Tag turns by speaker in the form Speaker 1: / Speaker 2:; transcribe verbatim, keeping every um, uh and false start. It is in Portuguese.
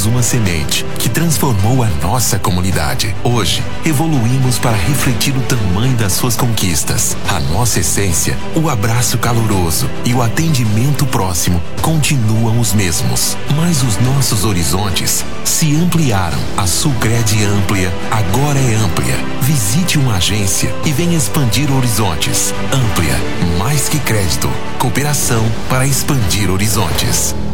Speaker 1: plantamos uma semente que transformou a nossa comunidade. Hoje, evoluímos para refletir o tamanho das suas conquistas. A nossa essência, o abraço caloroso e o atendimento próximo continuam os mesmos, mas os nossos horizontes se ampliaram. A Sulcred Amplia agora é amplia. Visite uma agência e venha expandir horizontes. Amplia, mais que crédito, cooperação para expandir horizontes.